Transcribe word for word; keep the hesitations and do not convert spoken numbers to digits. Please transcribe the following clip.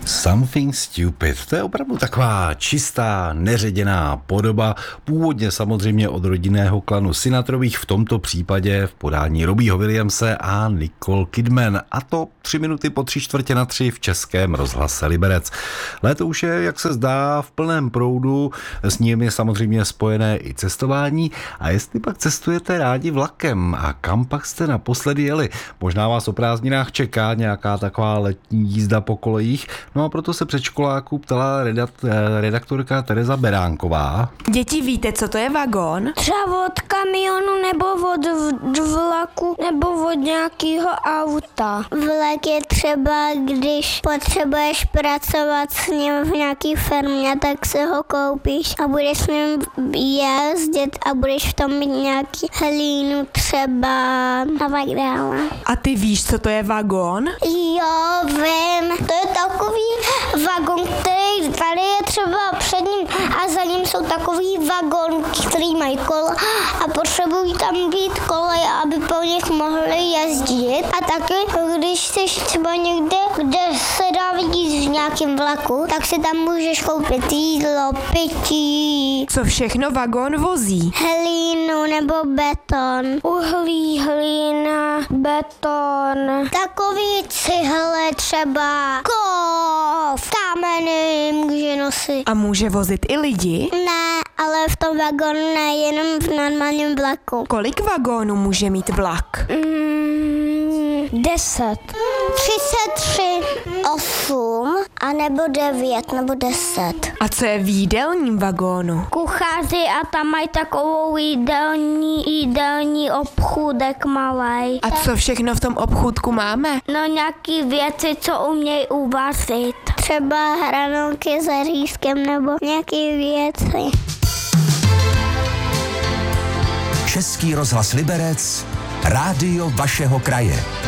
Something Stupid. To je opravdu taková čistá, neředěná podoba, původně samozřejmě od rodinného klanu Sinatrových, v tomto případě v podání Robbieho Williamse a Nicole Kidman. A to tři minuty po tři čtvrtě na tři v Českém rozhlase Liberec. Léto už je, jak se zdá, v plném proudu, s ním je samozřejmě spojené i cestování. A jestli pak cestujete rádi vlakem a kam pak jste naposledy jeli? Možná vás o prázdninách čeká nějaká taková letní jízda po kolejích. No a proto se předškoláků ptala redaktorka Tereza Beránková. Děti, víte, co to je vagón? Třeba od kamionu nebo od vlaku nebo od nějakého auta. Vlak je třeba, když potřebuješ pracovat s ním v nějaký firmě, tak si ho koupíš a budeš s ním jezdit a budeš v tom mít nějaký hlínu třeba a tak dále. A ty víš, co to je vagón? Jo, vím. To je takový vagón, který tady je třeba před ním a za ním jsou takový vagónky, který mají kola a potřebují tam být kolej, aby po nich mohli jezdit. A taky, když jsi třeba někde, kde se dá vidět v nějakém vlaku, tak si tam můžeš koupit jídlo, pití. Co všechno vagón vozí? Hlínu nebo beton. Uhlí, hlína, beton. Takový cihle třeba. Kov, kameny může nosit. A může vozit i lidi? Ne, ale v tom vagónu ne, jenom v normálním vlaku. Kolik vagónů může mít vlak? Mm, deset. třicet tři, osm, a nebo devět, nebo deset. A co je v jídelním vagónu? Kuchaři a tam mají takovou jídelní, jídelní obchůdek malej. A co všechno v tom obchůdku máme? No nějaký věci, co umějí uvařit. Třeba hranolky s řízkem nebo nějaký věci. Český rozhlas Liberec, rádio vašeho kraje.